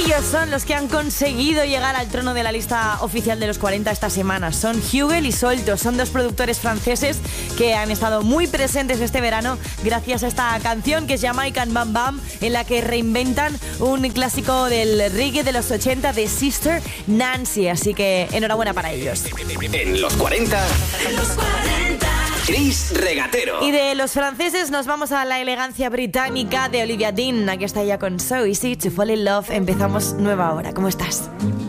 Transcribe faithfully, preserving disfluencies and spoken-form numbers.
Ellos son los que han conseguido llegar al trono de la lista oficial de los cuarenta esta semana. Son Hugel y Solto. Son dos productores franceses que han estado muy presentes este verano gracias a esta canción que es Jamaican Bam Bam, en la que reinventan un clásico del reggae de los ochenta de Sister Nancy. Así que enhorabuena para ellos. En los cuarenta, en los cuarenta, Chris Regatero. Y de los franceses nos vamos a la elegancia británica de Olivia Dean. Aquí está ella con So Easy to Fall in Love. Empezamos nueva hora. ¿Cómo estás?